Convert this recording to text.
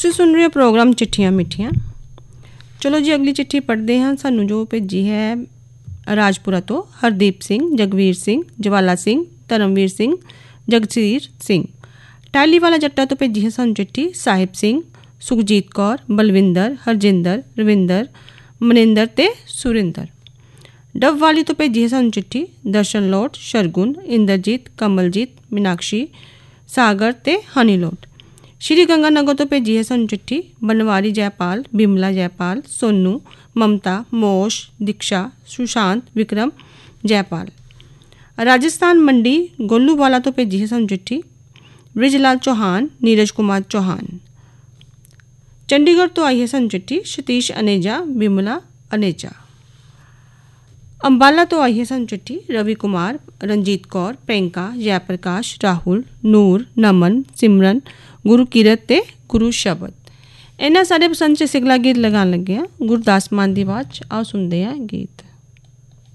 ਤੁਸੀਂ ਸੁਣ ਰਹੇ ਹੋ ਪ੍ਰੋਗਰਾਮ ਚਿੱਠੀਆਂ ਮਿੱਠੀਆਂ। ਚਲੋ ਜੀ ਅਗਲੀ ਚਿੱਠੀ ਪੜ੍ਹਦੇ ਹਾਂ। ਸਾਨੂੰ ਜੋ ਭੇਜੀ ਹੈ ਰਾਜਪੁਰਾ ਤੋਂ ਹਰਦੀਪ ਸਿੰਘ, ਜਗਵੀਰ ਸਿੰਘ, ਜਵਾਲਾ ਸਿੰਘ, ਧਰਮਵੀਰ ਸਿੰਘ, ਜਗਸੀਰ ਸਿੰਘ। ਟਾਹਲੀਵਾਲਾ ਜੱਟਾਂ ਤੋਂ ਭੇਜੀ ਹੈ ਸਾਨੂੰ ਚਿੱਠੀ ਸਾਹਿਬ ਸਿੰਘ, ਸੁਖਜੀਤ ਕੌਰ, ਬਲਵਿੰਦਰ, ਹਰਜਿੰਦਰ, ਰਵਿੰਦਰ, ਮਨਿੰਦਰ ਅਤੇ ਸੁਰਿੰਦਰ। ਡੱਬਵਾਲੀ ਤੋਂ ਭੇਜੀ ਹੈ ਸਾਨੂੰ ਚਿੱਠੀ ਦਰਸ਼ਨ ਲੋਟ, ਸ਼ਰਗੁਨ, ਇੰਦਰਜੀਤ, ਕਮਲਜੀਤ, ਮੀਨਾਕਸ਼ੀ, ਸਾਗਰ ਅਤੇ ਹਨੀਲੋਟ। ਸ਼੍ਰੀ ਗੰਗਾ ਨਗਰ ਤੋਂ ਭੇਜੀ ਹੈ ਸਾਨੂੰ ਚਿੱਠੀ ਬਨਵਾਰੀ ਜੈਪਾਲ, ਬਿਮਲਾ ਜੈਪਾਲ, ਸੋਨੂ, ਮਮਤਾ, ਮੋਸ਼, ਦੀਕਸ਼ਾ, ਸੁਸ਼ਾਂਤ, ਵਿਕਰਮ ਜੈਪਾਲ। ਰਾਜਸਥਾਨ ਮੰਡੀ ਗੋਲੂਵਾਲਾ ਤੋਂ ਭੇਜੀ ਹੈ ਸਾਨੂੰ ਚਿੱਠੀ ਬ੍ਰਿਜਲਾਲ ਚੌਹਾਨ, ਨੀਰਜ ਕੁਮਾਰ ਚੌਹਾਨ। ਚੰਡੀਗੜ੍ਹ ਤੋਂ ਆਈ ਹੈ ਸਾਨੂੰ ਚਿੱਠੀ ਸਤੀਸ਼ ਅਨੇਜਾ, ਬਿਮਲਾ ਅਨੇਜਾ। ਅੰਬਾਲਾ ਤੋਂ ਆਈ ਹੈ ਸਾਨੂੰ ਚਿੱਠੀ ਰਵੀ ਕੁਮਾਰ, ਰਣਜੀਤ ਕੌਰ, ਪ੍ਰਿयंका, ਜੈਪ੍ਰਕਾਸ਼, ਰਾਹੁਲ, ਨੂਰ, ਨਮਨ, ਸਿਮਰਨ, ਗੁਰਕੀਰਤ ਅਤੇ ਗੁਰੂ ਸ਼ਬਦ। ਇਹਨਾਂ ਸਾਰੇ ਪਸੰਦ 'ਚ ਸਿਗਲਾ ਗੀਤ ਲਗਾਉਣ ਲੱਗੇ ਹਾਂ ਗੁਰਦਾਸ ਮਾਨ ਦੀ ਆਵਾਜ਼ 'ਚ। ਆਓ ਸੁਣਦੇ ਹਾਂ ਗੀਤ।